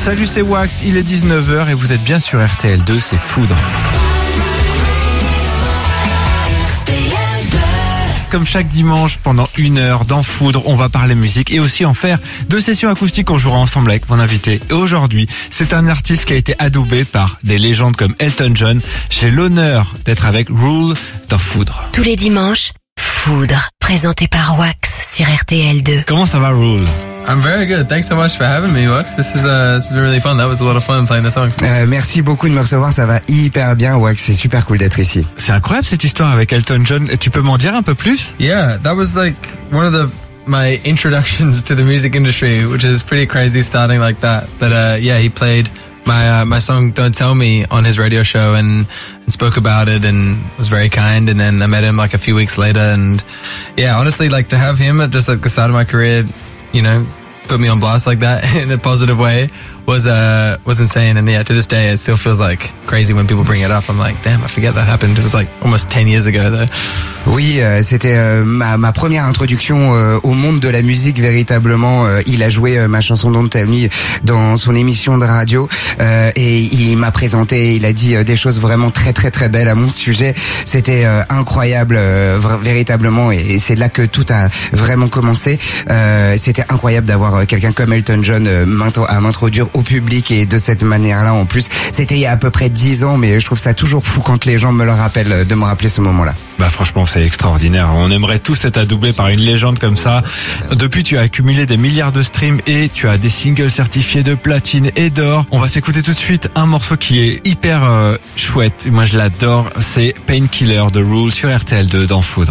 Salut, c'est Wax, il est 19h et vous êtes bien sur RTL2, c'est Foudre. Comme chaque dimanche, pendant 1 heure dans Foudre, on va parler musique et aussi en faire 2 sessions acoustiques qu'on jouera ensemble avec mon invité. Et aujourd'hui, c'est un artiste qui a été adoubé par des légendes comme Elton John. J'ai l'honneur d'être avec Rule dans Foudre. Tous les dimanches, Foudre, présenté par Wax sur RTL2. Comment ça va, Rule? I'm very good. Thanks so much for having me, Wax. This has been really fun. That was a lot of fun playing the songs. Merci beaucoup de me recevoir, ça va hyper bien, Wax. C'est super cool d'être ici. C'est incroyable cette histoire avec Elton John. Tu peux m'en dire un peu plus? Yeah, that was like one of my introductions to the music industry, which is pretty crazy starting like that. But yeah, he played my song "Don't Tell Me" on his radio show and spoke about it and was very kind. And then I met him like a few weeks later, and yeah, honestly, like to have him at just like the start of my career, you know, put me on blast like that in a positive way was insane. And yeah, to this day, it still feels like crazy when people bring it up. I'm like, damn, I forget that happened. It was like almost 10 years ago though. Oui, c'était ma première introduction au monde de la musique véritablement. Il a joué ma chanson Don't Tell Me dans son émission de radio et il m'a présenté, il a dit des choses vraiment très très très belles à mon sujet. C'était incroyable véritablement et c'est là que tout a vraiment commencé. C'était incroyable d'avoir quelqu'un comme Elton John à m'introduire au public et de cette manière-là en plus. C'était il y a à peu près 10 ans, mais je trouve ça toujours fou quand les gens me le rappellent, de me rappeler ce moment-là. Bah franchement, c'est extraordinaire. On aimerait tous être adoublés par une légende comme ça. Depuis, tu as accumulé des milliards de streams et tu as des singles certifiés de platine et d'or. On va s'écouter tout de suite un morceau qui est hyper chouette. Moi, je l'adore. C'est Painkiller de Rule sur RTL2 dans Foudre.